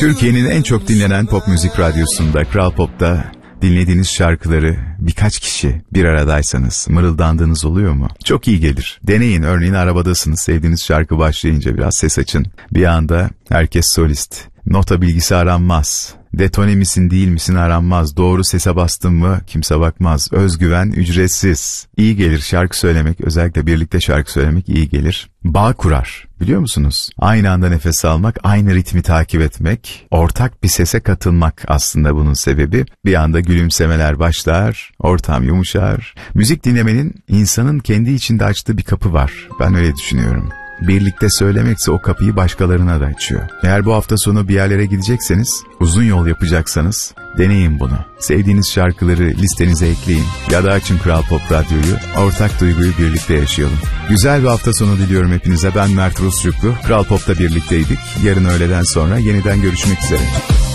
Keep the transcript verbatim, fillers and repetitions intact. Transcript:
Türkiye'nin en çok dinlenen pop müzik radyosunda, Kral Pop'ta dinlediğiniz şarkıları birkaç kişi bir aradaysanız mırıldandığınız oluyor mu? Çok iyi gelir. Deneyin, örneğin arabadasınız, sevdiğiniz şarkı başlayınca biraz ses açın. Bir anda herkes solist. Nota bilgisi aranmaz. Detone misin değil misin aranmaz. Doğru sese bastın mı kimse bakmaz. Özgüven ücretsiz. İyi gelir şarkı söylemek, özellikle birlikte şarkı söylemek iyi gelir. Bağ kurar, biliyor musunuz? Aynı anda nefes almak, aynı ritmi takip etmek, ortak bir sese katılmak aslında bunun sebebi. Bir anda gülümsemeler başlar, ortam yumuşar. Müzik dinlemenin insanın kendi içinde açtığı bir kapı var. Ben öyle düşünüyorum. Birlikte söylemekse o kapıyı başkalarına da açıyor. Eğer bu hafta sonu bir yerlere gidecekseniz, uzun yol yapacaksanız deneyin bunu. Sevdiğiniz şarkıları listenize ekleyin ya da açın Kral Pop Radyo'yu. Ortak duyguyu birlikte yaşayalım. Güzel bir hafta sonu diliyorum hepinize. Ben Mert Rusçuklu. Kral Pop'ta birlikteydik. Yarın öğleden sonra yeniden görüşmek üzere.